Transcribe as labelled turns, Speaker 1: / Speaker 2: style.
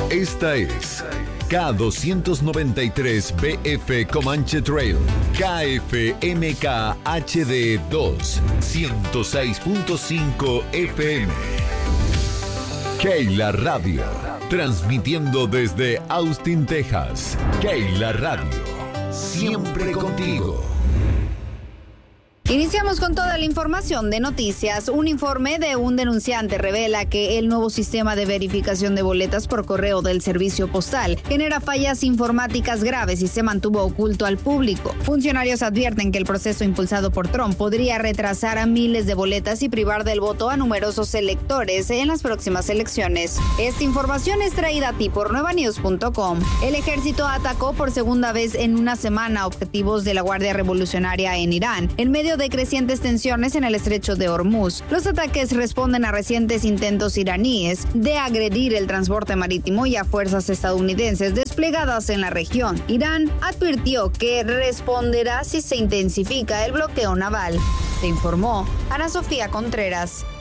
Speaker 1: Esta es K293BF Comanche Trail, KFMK HD 2, 106.5 FM. Keila Radio, transmitiendo desde Austin, Texas. Keila Radio, siempre contigo.
Speaker 2: Iniciamos con toda la información de noticias. Un informe de un denunciante revela que el nuevo sistema de verificación de boletas por correo del servicio postal genera fallas informáticas graves y se mantuvo oculto al público. Funcionarios advierten que el proceso impulsado por Trump podría retrasar a miles de boletas y privar del voto a numerosos electores en las próximas elecciones. Esta información es traída a ti por nuevanews.com. El ejército atacó por segunda vez en una semana objetivos de la Guardia Revolucionaria en Irán, en medio de crecientes tensiones en el estrecho de Hormuz. Los ataques responden a recientes intentos iraníes de agredir el transporte marítimo y a fuerzas estadounidenses desplegadas en la región. Irán advirtió que responderá si se intensifica el bloqueo naval. Se informó Ana Sofía Contreras.